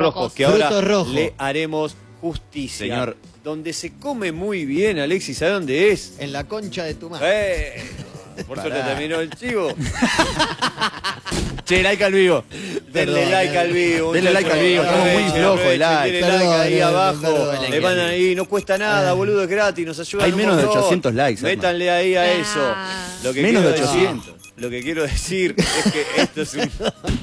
rojos, que ahora rojo. le haremos justicia. Señor. Donde se come muy bien, Alexis, ¿sabe dónde es? En la concha de tu madre. Por suerte terminó el chivo. Che, like al vivo. Denle like al vivo. Denle like al vivo, estamos muy flojos de like. Denle like ahí abajo. Perdón. Le van ahí, no cuesta nada, boludo, es gratis, nos ayudan. Hay un menos de montón. 800 likes, hermano. Métanle ahí a eso. Lo que Menos de quiero 800. decir- Lo que quiero decir es que esto es un...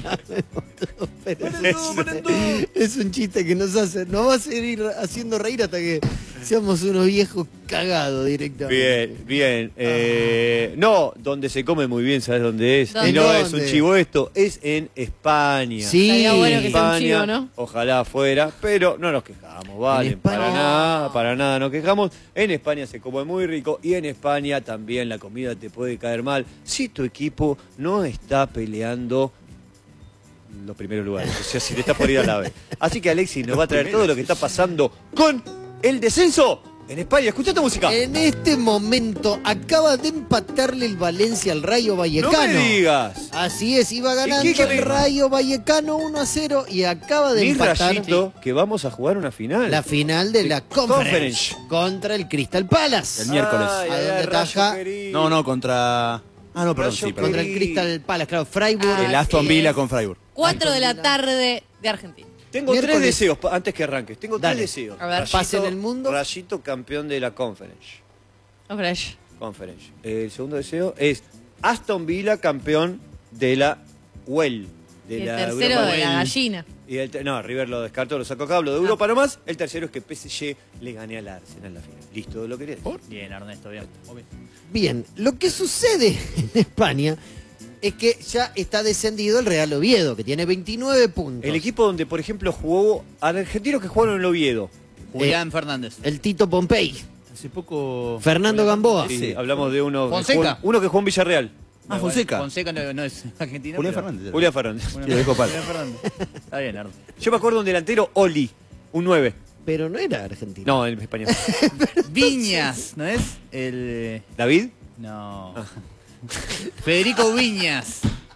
Es un chiste que nos va a seguir haciendo reír hasta que seamos unos viejos cagados directamente. Bien. No, donde se come muy bien, ¿sabes dónde es? ¿Dónde? Y no es un ¿Dónde? chivo esto, es en España. Sí, Estaría bueno que sea un España, chivo, ¿no? Ojalá fuera, pero no nos quejamos, ¿vale? En España- Para nada nos quejamos. En España se come muy rico y en España también la comida te puede caer mal si tu equipo no está peleando los primeros lugares, o sea, si te está por ir a la B. Así que Alexis nos va a traer todo lo que está pasando con el descenso en España. Escucha esta música. En este momento acaba de empatarle el Valencia al Rayo Vallecano. No me digas. Así es, iba ganando ¿Y qué el querés? Rayo Vallecano 1-0 y acaba de Mi empatar Rayito, que vamos a jugar una final. la final de la Conference. Conference contra el Crystal Palace. El miércoles. Ay, ¿A ay, dónde ay, ataja? Rayo querido. No, contra... Ah, no, perdón, Rayo sí, perdón. Contra el Crystal Palace, claro, Freiburg. El Aston Villa es. con Freiburg. 4 de la tarde de Argentina. Tengo Miércoles. 3 deseos, antes que arranques. Tengo 3 Dale. deseos. A ver. Rayito, Paz en el mundo. Rayito campeón de la Conference. Fresh. El segundo deseo es Aston Villa campeón de la UEL. Y el tercero Europa de la League. gallina. Y no, River lo descartó, lo sacó acá, hablo de Europa nomás. El tercero es que PSG le gane al Arsenal en la final. Listo, lo quería decir. Bien, Ernesto, bien. Bien, lo que sucede en España es que ya está descendido el Real Oviedo, que tiene 29 puntos. El equipo donde, por ejemplo, jugó argentinos que jugaron en el Oviedo. Julián Fernández. El Tito Pompey, Hace poco... Fernando Gamboa. Sí, hablamos de uno que, Fonseca. jugó, uno que jugó en Villarreal. Ah, Fonseca. Fonseca no es argentino. Julián pero- Fernández. Julián Fernández. Sí, lo dijo Palo. Julián Fernández. Está bien, Ernesto. Yo me acuerdo de un delantero, Oli, un 9. Pero no era argentino. No, en español. Viñas, ¿no es? El... ¿David? No. Federico Viñas.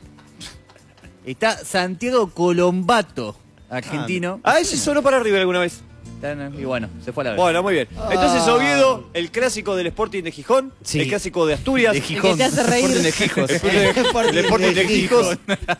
Está Santiago Colombato, argentino. Ah, ese sonó para River alguna vez. Y bueno, se fue a la vez. Bueno, muy bien. Entonces, Oviedo, el clásico del Sporting de Gijón, Sí. el clásico de Asturias, De El que Gijón. te hace reír. Sporting de Gijos. el Sporting de Gijón.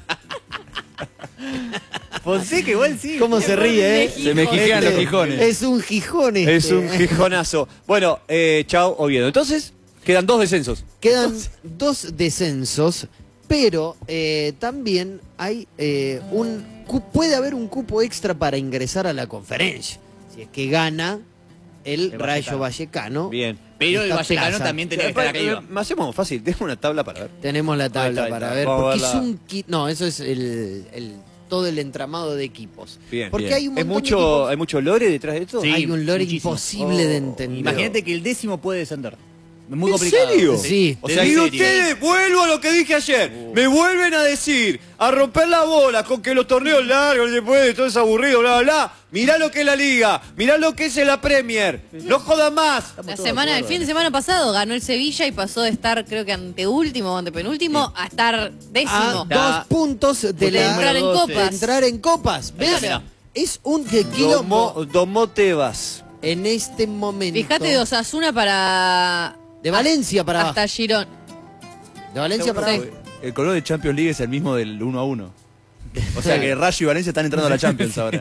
Fonseca igual sí. ¿Cómo se ríe, eh? Se me gijean los gijones. Es un gijón este. Es un gijonazo. Bueno, chao, Oviedo. Entonces, quedan 2 descensos. Quedan 2 descensos, pero también hay puede haber un cupo extra para ingresar a la conferencia. Si es que gana el Rayo Vallecano. Bien. Pero el esta Vallecano plaza. también tiene que estar arriba. Me hacemos fácil, tenemos una tabla para ver. Tenemos la tabla Ahí está, para ahí ver, está. Vamos a porque es verla. un no, eso es todo el entramado de equipos. Bien. Porque bien. hay un ¿Es montón de mucho, equipos. ¿Hay mucho lore detrás de esto? Sí. Hay un lore muchísimo. imposible de entender. Imagínate que el 10º puede descender. Es muy ¿En complicado. serio? Sí. O sea, y ¿En serio? ustedes, vuelvo a lo que dije ayer, me vuelven a decir, a romper la bola con que los torneos largos, se puede, todo es aburrido, bla, bla, bla. Mirá lo que es la Liga, mirá lo que es la Premier, no jodan más. El fin de semana pasado ganó el Sevilla y pasó de estar, creo que anteúltimo o antepenúltimo, a estar décimo. A 2 puntos de entrar en copas. entrar en copas. ¿Ves? Mirá. Es un quilombo Domó Tebas. en este momento. Fíjate de Osasuna para... De Valencia para abajo. hasta Girón. De Valencia para Sí. abajo. El color de Champions League es el mismo del 1-1. O sea que Rayo y Valencia están entrando a la Champions ahora.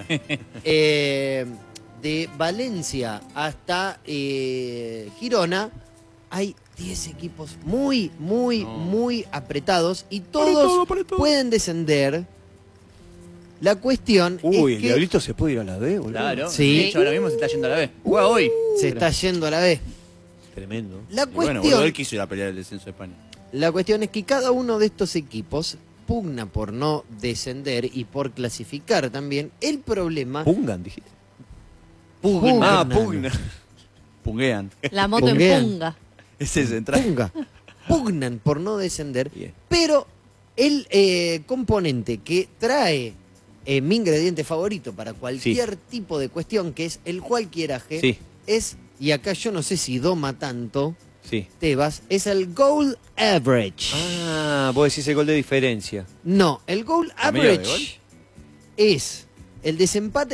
De Valencia hasta Girona hay 10 equipos muy apretados y todos pueden descender. La cuestión Uy, es el que Diablito se puede ir a la B, boludo. Claro. Sí. De hecho, ahora mismo se está yendo a la B. Juega hoy. se está yendo a la vez. Tremendo. La Y bueno, cuestión, él quiso ir a pelear el descenso de España. la cuestión es que cada uno de estos equipos pugna por no descender y por clasificar también. El problema... Pungan, dijiste. Pugnan. Ah, pugna. Punguean. La moto Punguean. en punga. Ese es entrar. Pugnan por no descender, Bien. pero el componente que trae mi ingrediente favorito para cualquier tipo de cuestión, que es el cualquieraje, Sí. es, y acá yo no sé si doma tanto, Sí. Tebas, es el goal average. Ah, vos decís el gol de diferencia. No, el goal ¿A medio de average es el desempate